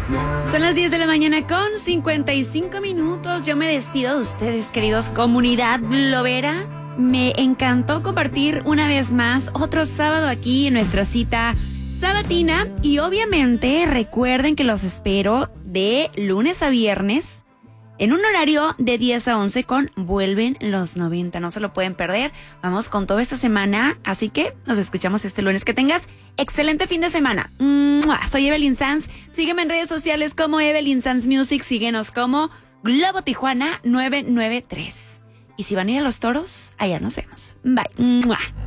Son las 10 de la mañana con 55 minutos. Yo me despido de ustedes, queridos comunidad globera. Me encantó compartir una vez más otro sábado aquí en nuestra cita sabatina. Y obviamente recuerden que los espero de lunes a viernes en un horario de 10 a 11 con Vuelven los 90. No se lo pueden perder. Vamos con toda esta semana. Así que nos escuchamos este lunes. Que tengas excelente fin de semana. Soy Evelyn Sanz. Sígueme en redes sociales como Evelyn Sanz Music. Síguenos como Globo Tijuana 993. Y si van a ir a los toros, allá nos vemos. Bye.